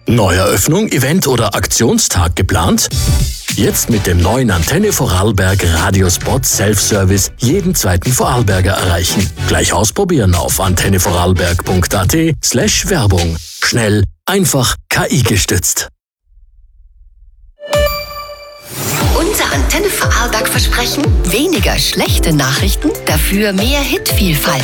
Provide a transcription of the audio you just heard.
Neueröffnung, Event oder Aktionstag geplant? Jetzt mit dem neuen Antenne Vorarlberg Radiospot Self-Service jeden zweiten Vorarlberger erreichen. Gleich ausprobieren auf antennevorarlberg.at/Werbung. Schnell, einfach, KI-gestützt. Unser Antenne Vorarlberg Versprechen: weniger schlechte Nachrichten, dafür mehr Hitvielfalt.